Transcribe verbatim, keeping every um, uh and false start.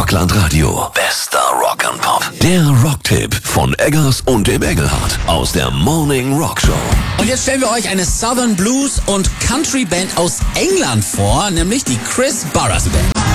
Rockland Radio. Bester Rock and Pop. Der Rocktipp von Eggers und dem Engelhardt aus der Morning Rock Show. Und jetzt stellen wir euch eine Southern Blues und Country Band aus England vor, nämlich die Chris Barras Band.